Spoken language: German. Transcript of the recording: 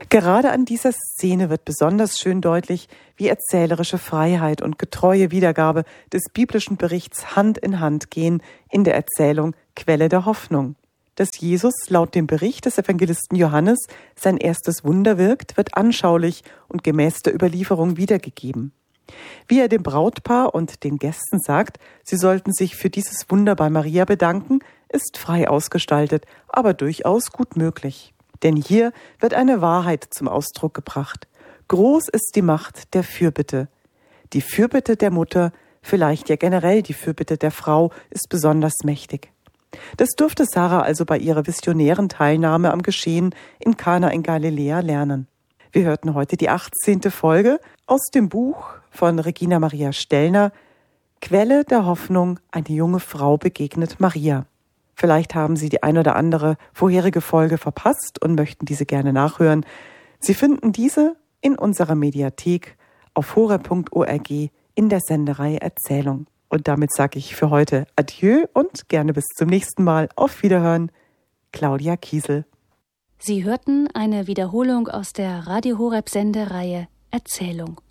Gerade an dieser Szene wird besonders schön deutlich, wie erzählerische Freiheit und getreue Wiedergabe des biblischen Berichts Hand in Hand gehen in der Erzählung Quelle der Hoffnung. Dass Jesus laut dem Bericht des Evangelisten Johannes sein erstes Wunder wirkt, wird anschaulich und gemäß der Überlieferung wiedergegeben. Wie er dem Brautpaar und den Gästen sagt, sie sollten sich für dieses Wunder bei Maria bedanken, ist frei ausgestaltet, aber durchaus gut möglich. Denn hier wird eine Wahrheit zum Ausdruck gebracht. Groß ist die Macht der Fürbitte. Die Fürbitte der Mutter, vielleicht ja generell die Fürbitte der Frau, ist besonders mächtig. Das durfte Sarah also bei ihrer visionären Teilnahme am Geschehen in Kana in Galiläa lernen. Wir hörten heute die 18. Folge aus dem Buch von Regina Maria Stellner, Quelle der Hoffnung, eine junge Frau begegnet Maria. Vielleicht haben Sie die ein oder andere vorherige Folge verpasst und möchten diese gerne nachhören. Sie finden diese in unserer Mediathek auf horeb.org in der Sendereihe Erzählung. Und damit sage ich für heute Adieu und gerne bis zum nächsten Mal. Auf Wiederhören, Claudia Kiesel. Sie hörten eine Wiederholung aus der Radio Horeb Sendereihe Erzählung.